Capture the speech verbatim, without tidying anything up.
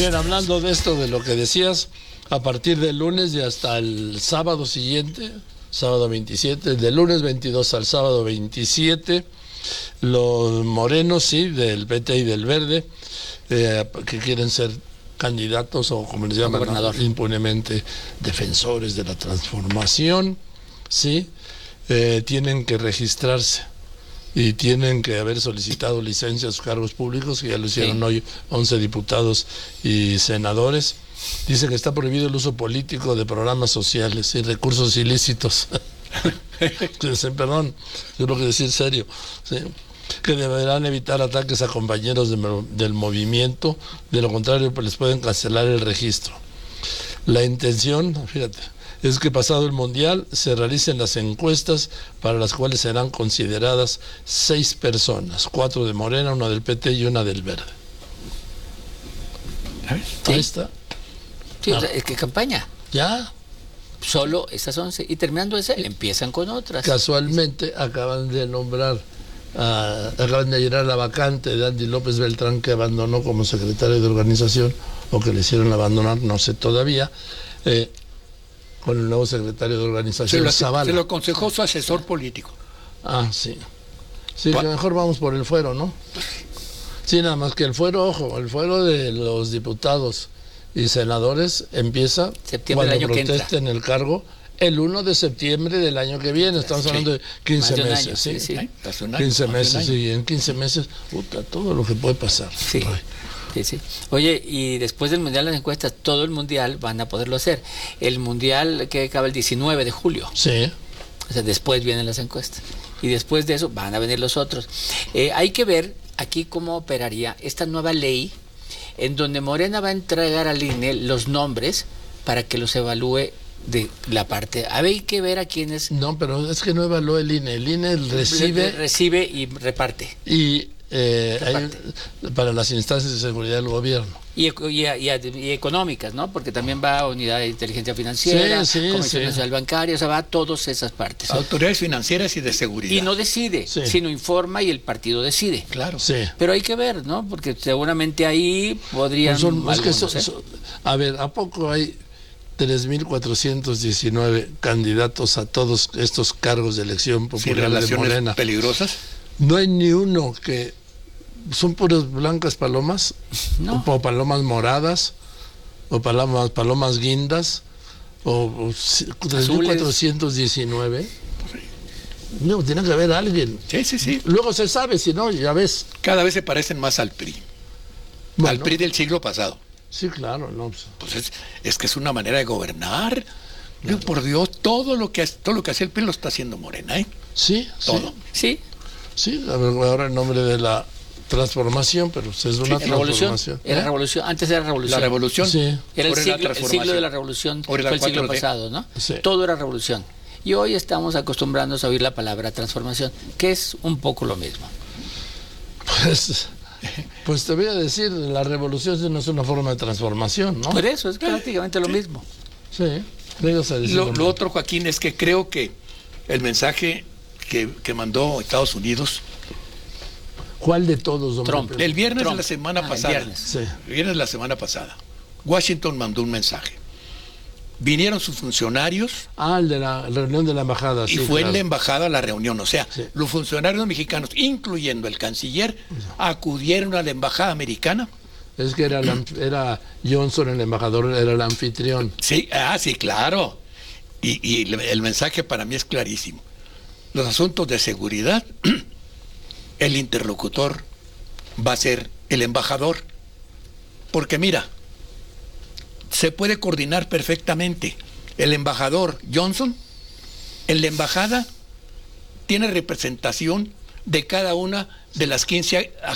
Bien, hablando de esto, de lo que decías, a partir del lunes y hasta el sábado siguiente, sábado veintisiete, del lunes veintidós al sábado veintisiete, los morenos, sí, del P T y del Verde, eh, que quieren ser candidatos o, como les llaman impunemente, defensores de la transformación, sí, eh, tienen que registrarse y tienen que haber solicitado licencia a sus cargos públicos, que ya lo hicieron sí. hoy once diputados y senadores. Dice que está prohibido el uso político de programas sociales y recursos ilícitos. Perdón, tengo que decir serio. ¿Sí? Que deberán evitar ataques a compañeros de, del movimiento, de lo contrario pues les pueden cancelar el registro. La intención, fíjate, es que pasado el Mundial se realicen las encuestas para las cuales serán consideradas seis personas, cuatro de Morena, una del P T y una del Verde. ¿Sí? Ahí está. Sí, ah. o sea, ¿qué campaña? Ya. Solo estas once. Y terminando ese, empiezan con otras. Casualmente acaban de nombrar, uh, acaban de llenar la vacante de Andy López Beltrán, que abandonó como secretario de organización, o que le hicieron abandonar, no sé todavía, eh, con el nuevo secretario de organización, se lo, Zavala. Se lo aconsejó su asesor político. Ah, sí. Sí, que mejor vamos por el fuero, ¿no? Sí, nada más que el fuero, ojo, el fuero de los diputados y senadores empieza septiembre cuando del año protesten el cargo el primero de septiembre del año que viene. Estamos sí. hablando de quince de meses, año, ¿sí? sí, sí. quince meses, sí, en quince meses, puta, todo lo que puede pasar. Sí. Sí, sí. Oye, y después del Mundial las encuestas, todo el Mundial van a poderlo hacer. El Mundial que acaba el diecinueve de julio. Sí. O sea, después vienen las encuestas. Y después de eso van a venir los otros. Eh, hay que ver aquí cómo operaría esta nueva ley en donde Morena va a entregar al I N E los nombres para que los evalúe de la parte. A ver, hay que ver a quiénes. No, pero es que no evalúa el I N E. El I N E recibe. Recibe y reparte. Y eh, hay, para las instancias de seguridad del gobierno. Y, y, y, y económicas, ¿no? Porque también va a Unidad de Inteligencia Financiera, sí, sí, Comisión sí. Nacional Bancaria, o sea, va a todas esas partes. Autoridades financieras y de seguridad. Y no decide, sí. sino informa y el partido decide. Claro. Sí. Pero hay que ver, ¿no? Porque seguramente ahí podrían... Pues son, algunos, es que son, ¿eh? son, a ver, ¿a poco hay tres mil cuatrocientos diecinueve candidatos a todos estos cargos de elección popular de Morena? ¿Peligrosas? No hay ni uno que... ¿Son puras blancas palomas? No. ¿O palomas moradas? ¿O palomas, palomas guindas? ¿O, o tres mil cuatrocientos diecinueve? No, tiene que haber alguien. Sí, sí, sí. Luego se sabe, si no, ya ves. Cada vez se parecen más al P R I. Bueno, al P R I del siglo pasado. Sí, claro. No. Pues es, es que es una manera de gobernar. Claro. Por Dios, todo lo que todo lo que hacía el P R I lo está haciendo Morena, ¿eh? Sí, todo. Sí. Sí, a ver, ahora el nombre de la transformación, pero es una sí, transformación. Era ¿Eh? revolución, antes era revolución. La revolución. Sí. Era el siglo, el siglo de la revolución, fue el siglo pasado, ¿no? Sí. Todo era revolución. Y hoy estamos acostumbrándonos a oír la palabra transformación, que es un poco lo mismo. Pues, pues te voy a decir, la revolución no es una forma de transformación, ¿no? Por eso, es prácticamente lo mismo. Sí. Lo, lo otro, Joaquín, es que creo que el mensaje que, que mandó Estados Unidos... ¿Cuál de todos, don Trump. El viernes Trump. de la semana ah, pasada. El viernes. Sí. El viernes de la semana pasada. Washington mandó un mensaje. Vinieron sus funcionarios. Ah, el de la reunión de la embajada. Y sí, fue claro. en la embajada la reunión. O sea, sí. los funcionarios mexicanos, incluyendo el canciller, acudieron a la embajada americana. Es que era, el, era Johnson, el embajador, era el anfitrión. Sí, ah, sí, claro. Y, y el mensaje para mí es clarísimo. Los asuntos de seguridad, el interlocutor va a ser el embajador. Porque mira, se puede coordinar perfectamente. El embajador Johnson, en la embajada, tiene representación de cada una de las quince